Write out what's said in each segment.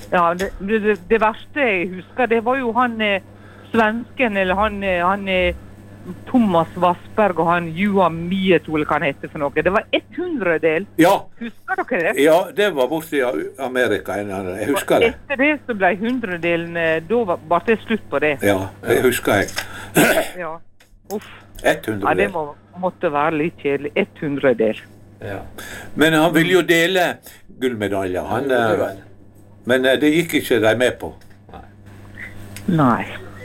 Ja, det verste jeg husker, det var jo han svensken, eller han Thomas Wassberg og han Johan Mieto, eller hva han heter for noe. Det var 100-del. Ja. Husker dere det? Ja, det var borte i Amerika. Jeg husker det. Etter det så ble 100-delen, da var det slutt på det. Ja, det husker jeg. Ja, uff. 100-del. Ja, det måtte være litt kjedelig. 100-del. Ja. Men han ville jo dele gullmedaljer. Men det gikk ikke de med på. Nei.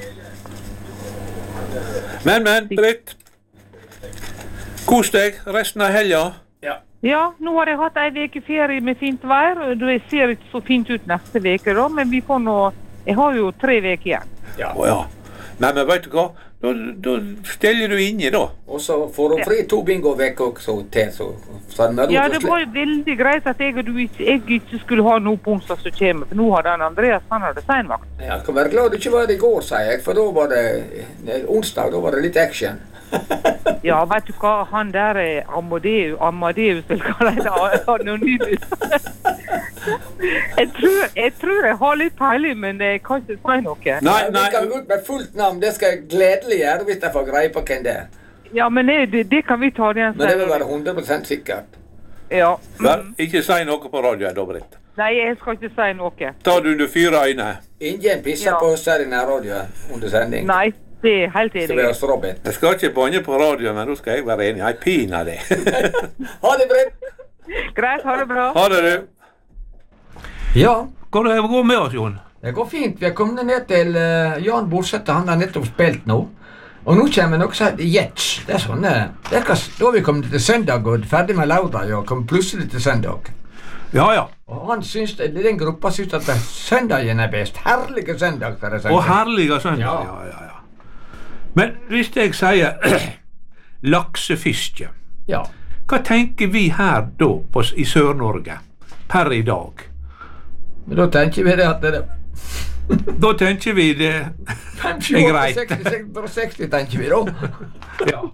Men, Britt. Kos deg resten av helga. Ja, nå har jeg hatt en veke ferie med fint vær. Det ser ikke så fint ut neste veke da, men vi får nå... Jeg har jo 3 veker igjen. Ja. Nei, men vet du hva? Da steller du inni da. Og så får du fri 2 bingo-veker også til, Ja, det var jo veldig greit at jeg ikke skulle ha noe på onsdag som kommer, for nå har den Andreas, han hadde seinvakt. Ja, jeg kan være glad du ikke var det i går, sier jeg, for da var det onsdag, da var det litt action. Ja, vet du hva, han der Amadeus, eller hva det er, anonymus. Jeg tror jeg har litt peiling, men jeg kan ikke si noe. Nei. Du kan gå ut med fullt navn, det skal jeg gledelig gjøre hvis jeg får greie på hvem det er. Ja, men det kan vi ta igjen. Men det vil være 100% sikkert. Ja. Ikke si noe på radioen da, Britt. Nei, jeg skal ikke si noe. Ta du under 4 øyne. Ingen pisser på oss her i nærradioen under sending. Nei, det er helt enig. Jeg skal ikke banne på radioen, men nå skal jeg være enig. Jeg piner det. Ha det, Britt! Greit, ha det bra. Ha det, du. Ja. Går det går med oss, Jon? Det går fint. Vi har kommet ned til Jan Borsette. Han har nettopp spilt nå. Og nå kommer noe som heter Jets. Det er sånn, da har vi kommet til søndag og ferdig med lørdag, og kom plutselig til søndag. Ja. Og han synes, den gruppa synes at søndagen er best. Herlige søndag, for det er søndag. Og herlige søndag, ja. Men hvis jeg sier laksefiske, hva tenker vi her da i Sør-Norge per i dag? Men da tenker vi det at det Da tenker vi det er greit. 60 tenker vi da. Ja.